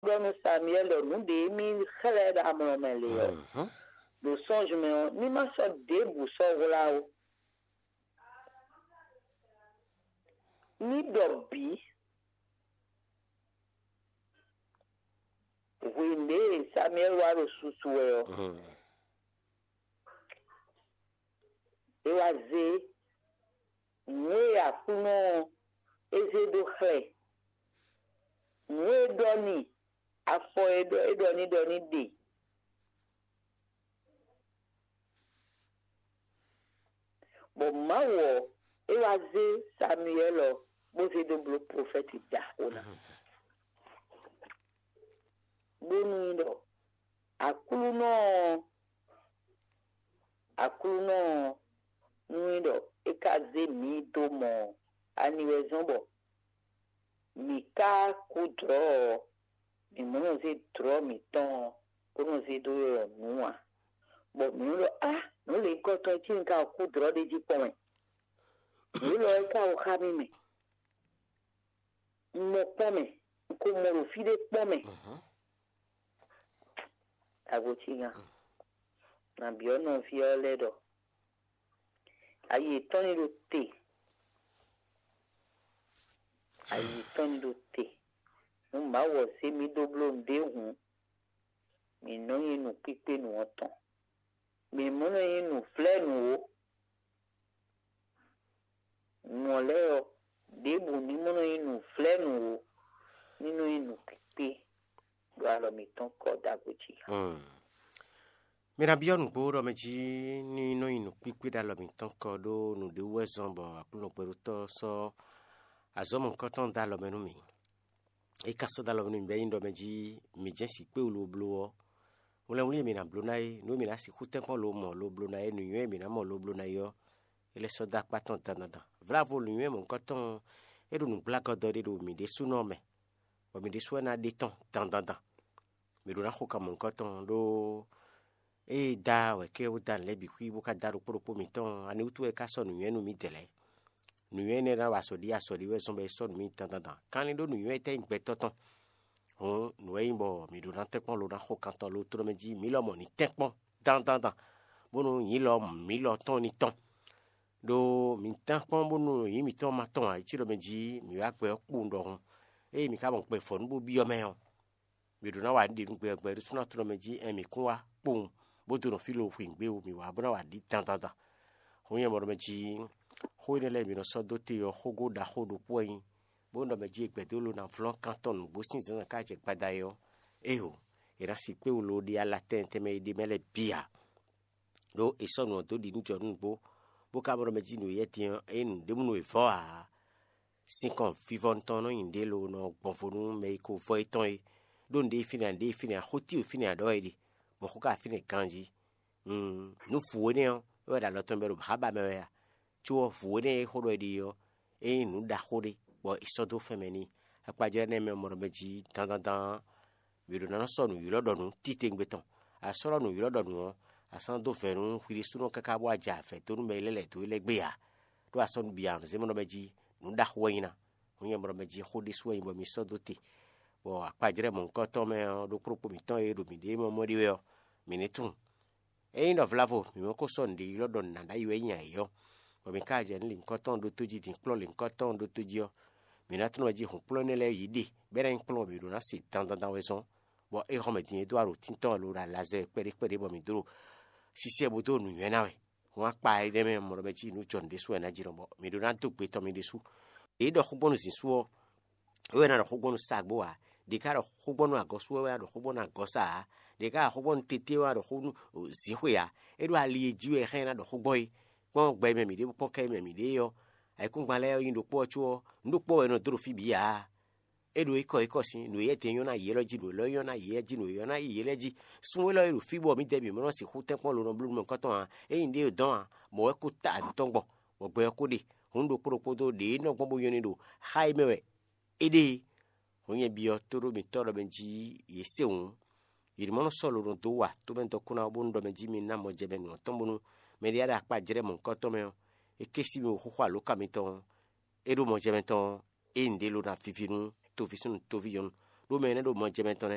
Kouron Samuel, nous des mille frères à mon méléo. Le songe, mais ni ma sorte de boussole là. Ni d'obi. Oui, mais Samuel wa le sous-soué. Et oisé. Ni à Kounon. Ezedokhe. Ni doni. Afo edoni de. Bon, mawo. Et oisé Samuel. Bose double prophète d'Ahona. Bonuindo. Akuluno. Nuindo. Ekaze mi domo. Aniwezombo. Mika kudro. Mi monoze dro mi ton. Konoze do noa. Bon, nulo no le koto chinka kudro de jipome. Nulo eka okhamime. Mo pome. Como lo fide pome. Agotinga. Na biono violedo. Ayi toni do te. Mba wo se mi doblo nde hun. Mi no yenu pipe nu oton. Mi mono yenu fle nu o. No leo debu ni mono yenu fle nu o. Ni no yenu pipe. Do alo mi ton ko dagochi. Mira bion boro meji ni no inu pipe da lo mi ton ko do nu de wezombo akuno peruto so azomo koton da lo menu mi. E kaso da lo menu be indo meji mi jensi pe ulo blo. Wole wole mi na blo nai no mi na si khuten ko lo mo lo blo nai nu ywe mi na mo lo blo nai yo. Ele so da paton tanada. Bravo lu ywe mon koton e do nu black do de do mi de suno me. Ba mi de suena de ton tandanda. Mi do na khoka mon koton do e da we ke o dan le bi kwi bu ka daru pro mi ton ani utu e ka so nu ywe nu mi tele. Nu ywe ne na wa so di we so be so mi tandanda. Kan do nu ywe te ngbe toton. Nu e imbo mi do na te pon lo na khoka ton lo tro meji mi lo mo ni te pon tandanda. Bonu yi lo mi lo ton ni ton. Do mi tan pon bonu yi mi ton ma ton a chiro meji mi wa pe opu ndo e mi ka bon pe fo nu bi o me o mi do na wa ndi ngbe gbe so na tro meji e mi kun wa pum bo do no filo fu ngbe o mi wa bo na wa di tandanda ho ye mo meji ho ne le mi no so do te o ho go da ho do po yin bo ndo meji gbe do lo na flon canton bo sin zan ka je pada yo e ho era si pe o lo di ala tente me di mele bia do e so no do di njo nu bo ka mo meji no ye tian e nu de mu no e fo a 50 vivant ton no inde lo no bonfonu me ko fo eton e do nde fini hoti o fini ado e di mo ko ka fini kanji nu fu ne o da lo ton be ro ba me ya chuo fu ne ho do di yo e nu da hore bo isodo femeni apajere ne me mo meji tandandan bi do na so nu yiro do nu tite ngbeton a so nu yiro do nu asan do ferun firi suno kaka bo aja fe to nu me lele to legbe ya do ason bian ze mo meji nu da hoina onye mo meji hodi so yin bo mi so do te bo apajere mo nko to me do propo mi ton e do mi de mo mo di yo mi ni tun e in of lavo mi mo ko so ndi yiro do na da yiwe nya yo bo mi ka je ni nko ton do toji din plo le nko ton do toji yo mi na tun meji hun plo ne le yidi bere en plo mi do na si tandandan we so bo e ho me din Edouard Tinton lo la laser pere bo mi duro sisi bo do nu yena we wa pa ide me mo meji nu jon de so na jiro bo mi do na to pe to mi de su e do khobonu sin so we na do khobonu sagbo wa de ka do khobonu agosu we do khobonu agosa de ka khobonu tete wa do khobonu si hwe ya e do ali eji we khen na do khoboi won gbe me mi de pon ke me mi de yo ai kun gba le yin do po chuo ndo po we no dro fi bi ya edo iko sin no ye ten yona ye loji no lo yona ye ji no yona ye leji sun lo iru fibo mi debi mo no si hu ten pon lo no blue mo nkan ton e inde o don mo e ku ta ton gbo mo gbe ko de hundo propodo de no gbo yoni do hai mewe ede onye bi o toro mi toro benji ye seun iri mo no solo no do wa to ben to kuna bo ndo benji mi na mo je ben no ton bunu me dia da pa jere mo nkan ton me e kesi mi o hu kwa lo ka mi ton edo mo je ben ton inde lo na fifinu to vision to vision do mene do mo je ben ton